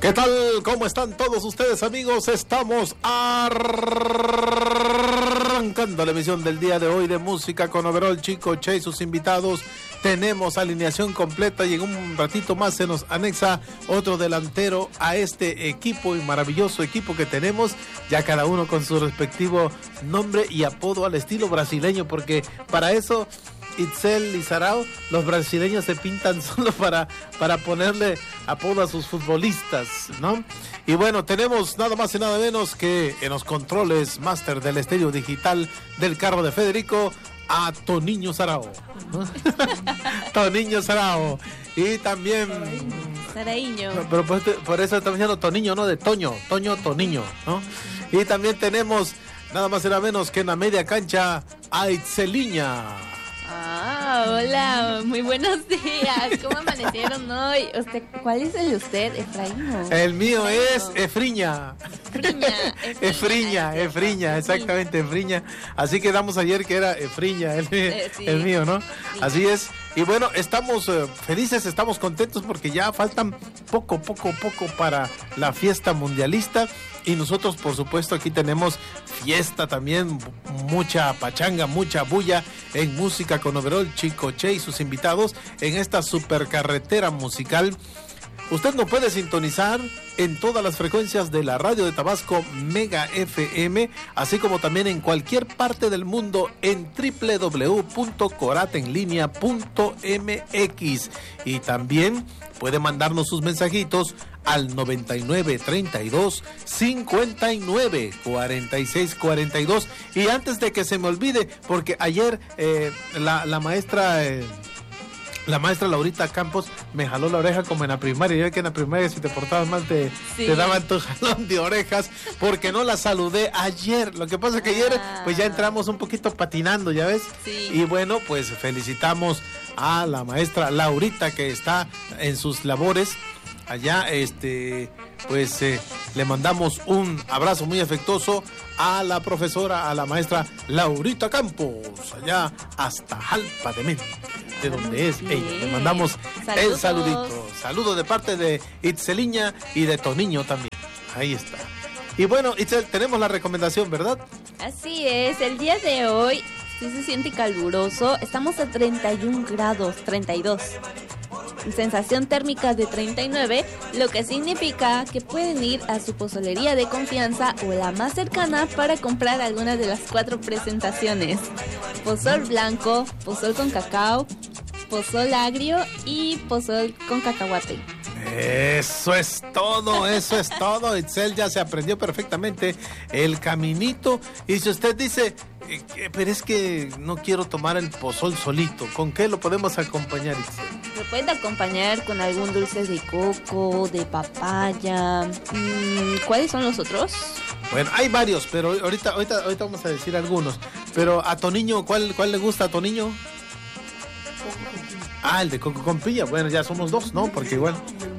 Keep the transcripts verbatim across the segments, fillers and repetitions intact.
¿Qué tal? ¿Cómo están todos ustedes, amigos? Estamos arrancando la emisión del día de hoy de Música con Overol, Chico Che y sus invitados. Tenemos alineación completa y en un ratito más se nos anexa otro delantero a este equipo y maravilloso equipo que tenemos, ya cada uno con su respectivo nombre y apodo al estilo brasileño, porque para eso Itzel y Sarao, los brasileños se pintan solo para, para ponerle apodo a sus futbolistas, ¿no? Y bueno, tenemos nada más y nada menos que en los controles máster del estéreo digital del carro de Federico, a Toniño Sarao, ¿no? Toniño Sarao. Y también Saraiño. Pero por, por eso estamos diciendo Toniño, no de Toño, Toño Toniño, ¿no? Y también tenemos nada más y nada menos que en la media cancha a Itzeliña. Ah, hola, muy buenos días. ¿Cómo amanecieron hoy? ¿Usted, ¿Cuál es el de usted, Efraín? El mío Efraín. es Efriña. Efriña. Efriña, Efriña, exactamente, Efriña. Así quedamos ayer que era Efriña, el, Eh, sí. el mío, ¿no? Sí. Así es. Y bueno, estamos eh, felices, estamos contentos porque ya faltan poco, poco, poco para la fiesta mundialista. Y nosotros, por supuesto, aquí tenemos fiesta también, mucha pachanga, mucha bulla en Música con Overol, Chico Che y sus invitados en esta supercarretera musical. Usted nos puede sintonizar en todas las frecuencias de la radio de Tabasco Mega F M, así como también en cualquier parte del mundo en doble u doble u doble u punto coratenlinea punto m x. Y también puede mandarnos sus mensajitos al noventa y nueve, treinta y dos, cincuenta y nueve, cuarenta y seis, cuarenta y dos. Y antes de que se me olvide, porque ayer eh, la, la maestra... Eh, La maestra Laurita Campos me jaló la oreja como en la primaria. Ya que en la primaria si te portabas mal te, Sí. te daban tu jalón de orejas porque no la saludé ayer. Lo que pasa es que ayer Ah. pues ya entramos un poquito patinando, ¿ya ves? Sí. Y bueno, pues felicitamos a la maestra Laurita que está en sus labores allá. Este, pues eh, le mandamos un abrazo muy afectuoso a la profesora, a la maestra Laurita Campos, allá hasta Jalpa de Menta, de donde es Bien. ella. Le mandamos el Saludos. saludito. Saludo de parte de Itzeliña y de Toniño también. Ahí está. Y bueno, Itzel, tenemos la recomendación, ¿verdad? Así es, el día de hoy sí se siente caluroso. Estamos a treinta y un grados, treinta y dos. Sensación térmica de treinta y nueve, lo que significa que pueden ir a su pozolería de confianza o la más cercana para comprar alguna de las cuatro presentaciones: pozol blanco, pozol con cacao, pozol agrio y pozol con cacahuate. Eso es todo, eso es todo. Itzel ya se aprendió perfectamente el caminito. Y si usted dice, eh, eh, pero es que no quiero tomar el pozol solito, ¿con qué lo podemos acompañar, Itzel? Lo pueden acompañar con algún dulce de coco, de papaya. Mm, ¿Cuáles son los otros? Bueno, hay varios, pero ahorita, ahorita, ahorita vamos a decir algunos. Pero a Toniño, ¿cuál, cuál le gusta a Toniño? Ah, el de coco con piña. Bueno, ya somos dos, ¿no? Porque igual.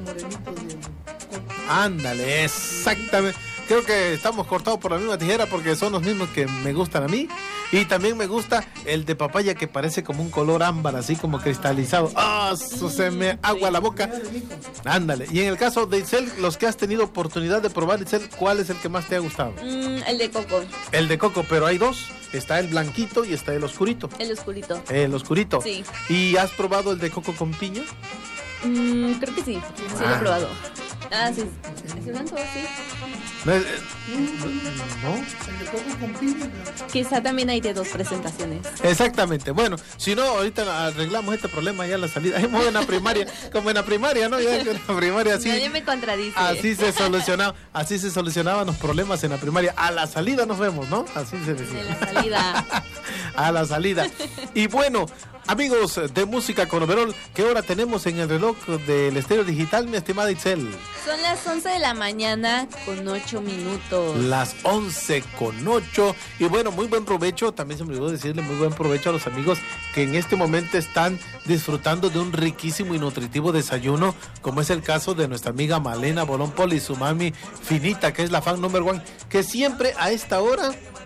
Ándale, exactamente. Creo que estamos cortados por la misma tijera porque son los mismos que me gustan a mí. Y también me gusta el de papaya que parece como un color ámbar, así como cristalizado. ¡Ah! Eso se me agua la boca. Ándale. Y en el caso de Itzel, los que has tenido oportunidad de probar, Itzel, ¿cuál es el que más te ha gustado? Mm, el de coco, El de coco, pero hay dos. Está el blanquito y está el oscurito. el oscurito. El oscurito. Sí. ¿Y has probado el de coco con piña? Mm, creo que sí, sí lo Ah. he probado. Ah, sí. ¿Es el blanco? Sí. No, eh, ¿no? Quizá también hay de dos presentaciones. Exactamente. Bueno, si no, ahorita arreglamos este problema ya en la salida. Ahí en la primaria, como en la primaria, ¿no? Ya en la primaria así. Nadie me contradice. Así se solucionaba, así se solucionaban los problemas en la primaria. A la salida nos vemos, ¿no? Así se decía. De la salida. A la salida. Y bueno, amigos de Música con Overol, ¿qué hora tenemos en el reloj del estéreo digital, mi estimada Itzel? Son las once de la mañana con ocho minutos. Las once con ocho. Y bueno, muy buen provecho. También se me olvidó decirle muy buen provecho a los amigos que en este momento están disfrutando de un riquísimo y nutritivo desayuno, como es el caso de nuestra amiga Malena Bolón Poli y su mami Finita, que es la fan number one, que siempre a esta hora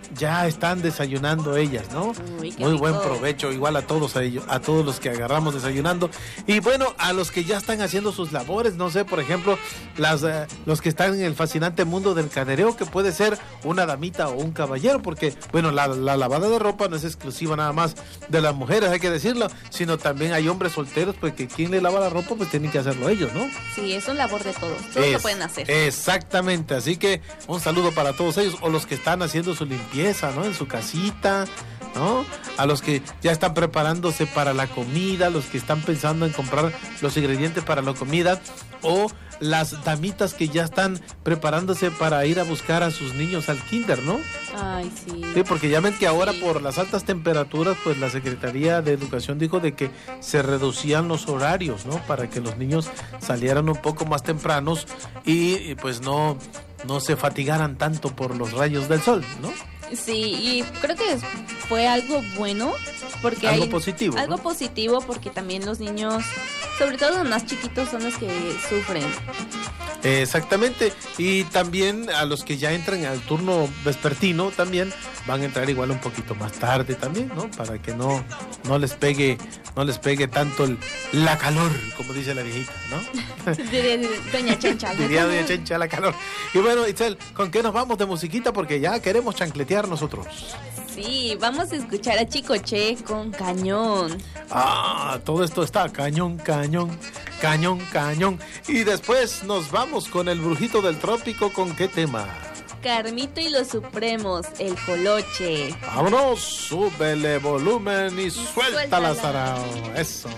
ya están desayunando ellas, ¿no? Uy, qué Muy rico. buen provecho, igual a todos a ellos, a todos los que agarramos desayunando. Y bueno, a los que ya están haciendo sus labores, no sé, por ejemplo, las eh, los que están en el fascinante mundo del cadereo, que puede ser una damita o un caballero, porque bueno, la, la lavada de ropa no es exclusiva nada más de las mujeres, hay que decirlo, sino también hay hombres solteros, porque quien le lava la ropa, pues tienen que hacerlo ellos, ¿no? Sí, es un labor de todos. Todos Es- lo pueden hacer. Exactamente, así que un saludo para todos ellos, o los que están haciendo su limpieza, ¿no? En su casita, ¿no? A los que ya están preparándose para la comida, los que están pensando en comprar los ingredientes para la comida, o las damitas que ya están preparándose para ir a buscar a sus niños al kinder, ¿no? Ay, sí. Sí, porque ya ven que ahora Sí. por las altas temperaturas, pues la Secretaría de Educación dijo de que se reducían los horarios, ¿no? Para que los niños salieran un poco más tempranos y, y, pues no, no se fatigaran tanto por los rayos del sol, ¿no? Sí, y creo que es- fue algo bueno porque Algo hay positivo, ¿no? algo positivo porque también los niños, sobre todo los más chiquitos, son los que sufren. Exactamente, y también a los que ya entran al turno vespertino también van a entrar igual un poquito más tarde también, ¿no? Para que no, no les pegue, no les pegue tanto el, la calor, como dice la viejita, ¿no? Diría Doña Chencha. Diría Doña Chencha, la calor. Y bueno, Itzel, ¿con qué nos vamos de musiquita? Porque ya queremos chancletear nosotros. Sí, vamos a escuchar a Chicoche con Cañón. Ah, todo esto está cañón, cañón, cañón, cañón. Y después nos vamos con el brujito del trópico, ¿con qué tema? Carmito y los Supremos, el Coloche. Vámonos, súbele volumen y suelta la suéltala. zarao. Eso.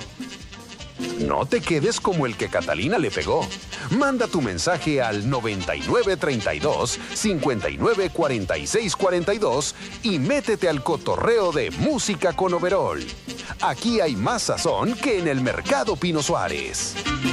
No te quedes como el que Catalina le pegó. Manda tu mensaje al noventa y nueve treinta y dos, cincuenta y nueve cuarenta y seis cuarenta y dos y métete al cotorreo de Música con Overol. Aquí hay más sazón que en el Mercado Pino Suárez.